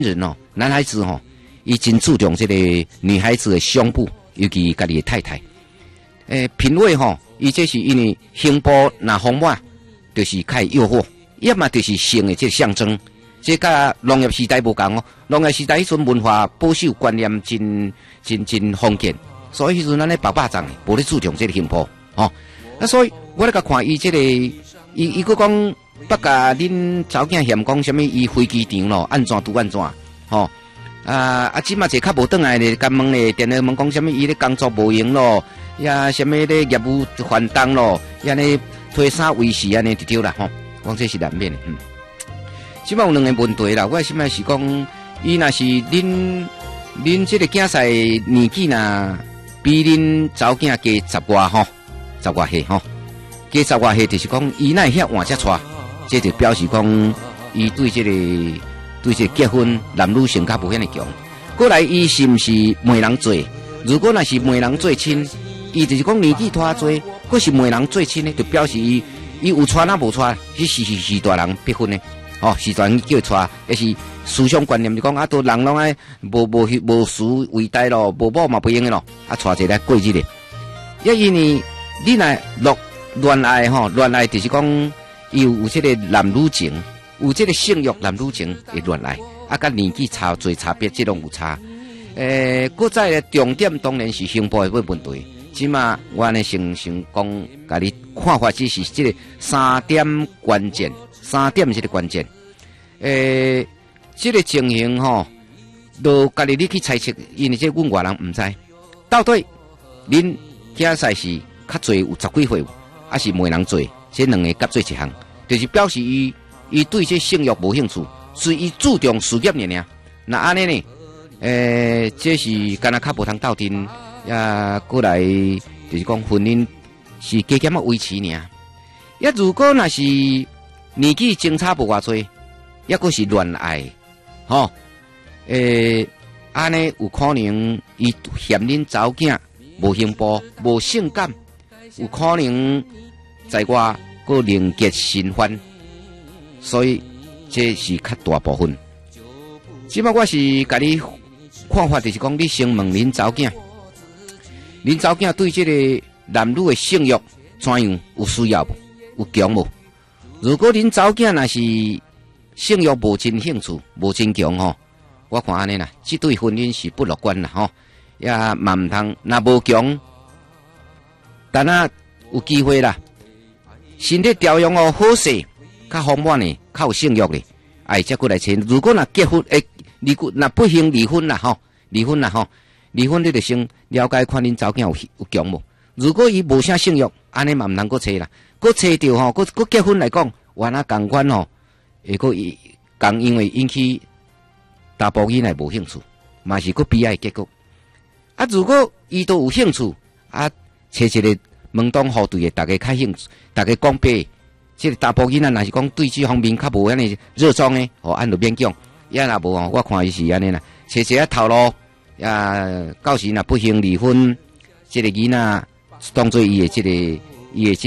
人哦，男孩子哦，伊真注重这个女孩子的胸部，尤其家己的太太。品味吼，伊这是因为胸部那丰满，就是较诱惑，要么就是性的这个象征。这甲农业时代无共哦，农业时代迄阵文化保守观念真封建，所以迄阵咱咧白掌的，无咧注重这个胸部哦。那所以我咧甲看伊这个，伊佫讲不甲恁查某囝嫌讲什么，伊飞机场咯，安怎拄安怎吼。即嘛一较无转来咧，甲问咧电话问讲什么，伊咧工作无用咯，呀什么咧业务繁重咯，呀咧推啥维持安尼就对啦吼。讲这是难免的，即嘛有两个问题啦，我现在是讲，伊若是恁这个囝婿年纪呐，比恁查某囝加10外吼，10外岁吼，加10外岁就是讲，伊那遐晚才娶，这就表示讲，伊对这个结婚男女性格无遐尼强。过来，伊是毋是媒人做？如果若是媒人做亲，伊就是讲年纪拖多，佫是媒人做亲呢，就表示伊有娶那无娶，迄是大人逼婚呢。哦，是专叫娶，也是思想观念就讲都人拢爱无事为大咯，无某嘛不用的咯，娶一个过日的。因为你若恋爱吼，恋爱就是讲有这个男女情，有这个性欲男女情的恋爱，甲年纪差别，这种有差。搁再重点当然是胸部的问题。即嘛，我呢想讲，甲你看法只是这个3点关键。3点是个关键，这个情形吼，都家己你去猜测，因为这阮外人唔知，到底恁囝婿是较侪有10几岁，还是媒人做？这两个夹做一项，就是表示伊对这性欲无兴趣，是伊注重事业尔。那安尼呢？这是敢若较无通斗阵，过来就是讲婚姻是加减维持尔。如果若是年纪相差无偌多，抑个是恋爱，吼，安尼有可能伊嫌恁查某囝无幸福、无性感，有可能在外个另结新欢，所以这是较大部分。即摆我是甲你看法，就是讲你先问恁查某囝，恁查某囝对这个男女的性欲怎样有需要无？有强无？如果恁查某囝若是性欲无真兴趣、无真强吼，我看安尼啦，这对婚姻是不乐观啦吼，也嘛唔通，若无强，但有机会啦，身体调养哦好势，较丰满的，较有性欲的，才过来找。如果若结婚，若不幸离婚啦吼，离婚你就先了解看恁查某囝有强无。如果伊无啥性欲，安尼嘛唔通搁找啦。搁找着吼，搁结婚来讲，原来共款吼，会搁因为引起大部分人无兴趣，嘛是搁悲哀结果。如果伊都有兴趣，找一个门当户对的，大家较兴趣，大家讲白，这个大部分人若是讲对这方面较无安尼热衷的，按就勉强。若无吼，我看伊是安尼啦，找一个头路，到时若不幸离婚，这个囡仔当做伊的这个。伊的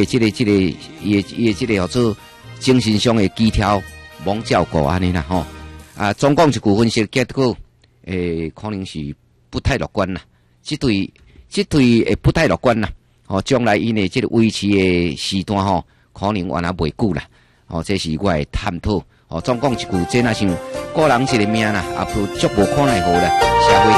这个叫做精神上的基调，罔照顾安尼啦吼。总共一句分析结果，可能是不太乐观啦。这对不太乐观啦。将来因的这个维持的时段吼，可能原来袂久啦。这是我的探讨。总共一句，这若像个人一个命啦，也足无可奈何啦。社会。